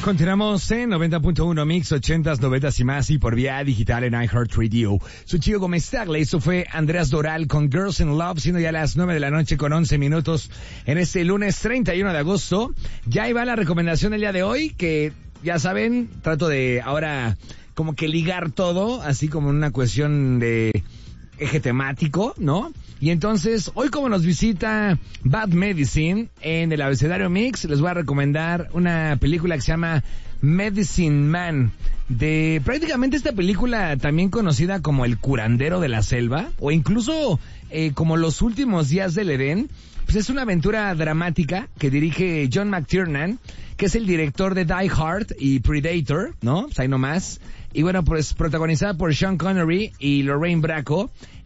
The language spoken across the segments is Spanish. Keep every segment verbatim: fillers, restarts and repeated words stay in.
Continuamos en noventa punto uno Mix, ochentas, noventas y más, y por vía digital en iHeartRadio. Soy Chico Gómez Tagle, esto fue Andreas Doral con Girls in Love, siendo ya las nueve de la noche con once minutos en este lunes treinta y uno de agosto. Ya iba la recomendación del día de hoy, que ya saben, trato de ahora como que ligar todo, así como en una cuestión de eje temático, ¿no? Y entonces, hoy como nos visita Bad Medicine en el Abecedario Mix, les voy a recomendar una película que se llama Medicine Man, de prácticamente esta película también conocida como El Curandero de la Selva, o incluso eh, como Los Últimos Días del Edén. Pues es una aventura dramática que dirige John McTiernan, que es el director de Die Hard y Predator, ¿no? Pues ahí nomás. Y bueno, pues protagonizada por Sean Connery y Lorraine Bracco.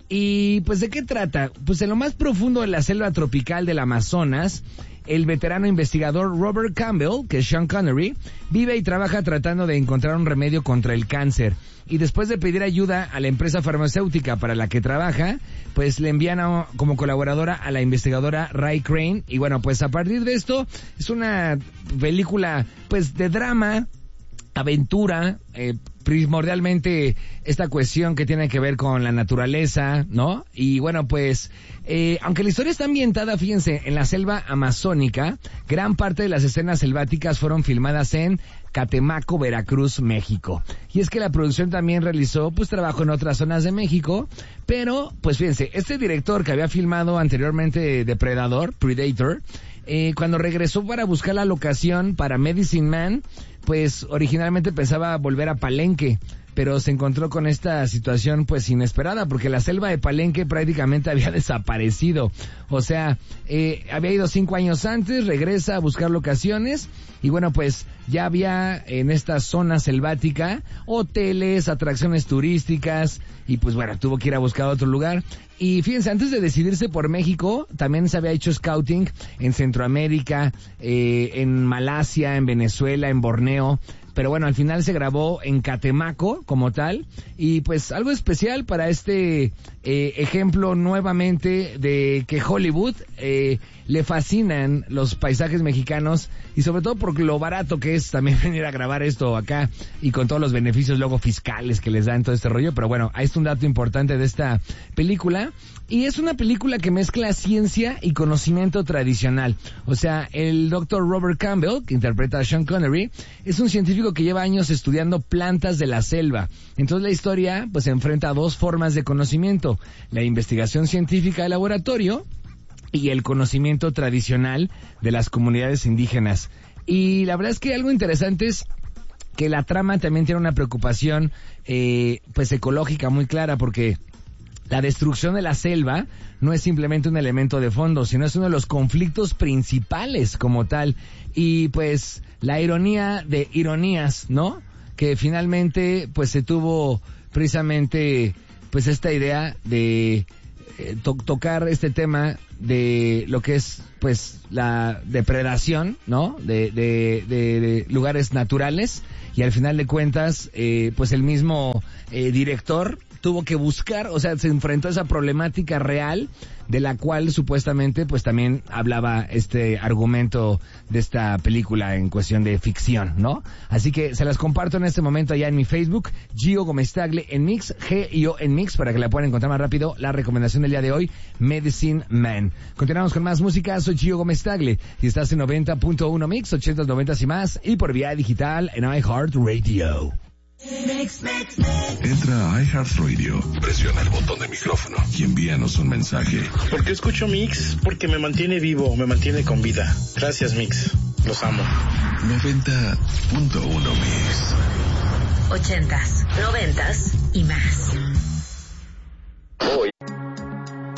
Y pues ¿de qué trata? Pues en lo más profundo de la selva tropical del Amazonas, el veterano investigador Robert Campbell, que es Sean Connery, vive y trabaja tratando de encontrar un remedio contra el cáncer. Y después de pedir ayuda a la empresa farmacéutica para la que trabaja, pues le envían a, como colaboradora a la investigadora Ray Crane. Y bueno, pues a partir de esto, es una película pues de drama, aventura, eh, primordialmente esta cuestión que tiene que ver con la naturaleza, ¿no? Y bueno, pues, eh, aunque la historia está ambientada, fíjense, en la selva amazónica, gran parte de las escenas selváticas fueron filmadas en Catemaco, Veracruz, México. Y es que la producción también realizó, pues, trabajo en otras zonas de México, pero, pues fíjense, este director que había filmado anteriormente Depredador, Predator, eh, cuando regresó para buscar la locación para Medicine Man, pues originalmente pensaba volver a Palenque, pero se encontró con esta situación pues inesperada, porque la selva de Palenque prácticamente había desaparecido. O sea, eh, había ido cinco años antes, regresa a buscar locaciones, y bueno, pues ya había en esta zona selvática hoteles, atracciones turísticas, y pues bueno, tuvo que ir a buscar otro lugar. Y fíjense, antes de decidirse por México, también se había hecho scouting en Centroamérica, eh, en Malasia, en Venezuela, en Borneo. Pero bueno, al final se grabó en Catemaco como tal, y pues algo especial para este eh, ejemplo nuevamente de que Hollywood eh, le fascinan los paisajes mexicanos, y sobre todo por lo barato que es también venir a grabar esto acá, y con todos los beneficios luego fiscales que les dan todo este rollo. Pero bueno, ahí está un dato importante de esta película. Y es una película que mezcla ciencia y conocimiento tradicional. O sea, el doctor Robert Campbell, que interpreta a Sean Connery, es un científico que lleva años estudiando plantas de la selva. Entonces la historia pues se enfrenta a dos formas de conocimiento: la investigación científica de laboratorio y el conocimiento tradicional de las comunidades indígenas. Y la verdad es que algo interesante es que la trama también tiene una preocupación eh, pues ecológica muy clara, porque la destrucción de la selva no es simplemente un elemento de fondo, sino es uno de los conflictos principales como tal. Y pues la ironía de ironías, ¿no? Que finalmente pues se tuvo precisamente pues esta idea de eh, to- tocar este tema de lo que es pues la depredación, ¿no? De, de, de, de lugares naturales, y al final de cuentas eh, pues el mismo eh, director tuvo que buscar, o sea, se enfrentó a esa problemática real, de la cual supuestamente pues también hablaba este argumento de esta película en cuestión de ficción, ¿no? Así que se las comparto en este momento allá en mi Facebook, Gio Gómez Tagle en Mix, G I O en Mix, para que la puedan encontrar más rápido. La recomendación del día de hoy, Medicine Man. Continuamos con más música, soy Gio Gómez Tagle y estás en noventa punto uno Mix, ochentas, noventas y más, y por vía digital en iHeartRadio. Mix, mix, mix. Entra a iHeartRadio, presiona el botón de micrófono y envíanos un mensaje. ¿Por qué escucho Mix? Porque me mantiene vivo, me mantiene con vida. Gracias, Mix. Los amo. noventa punto uno Mix. Ochentas, noventas y más.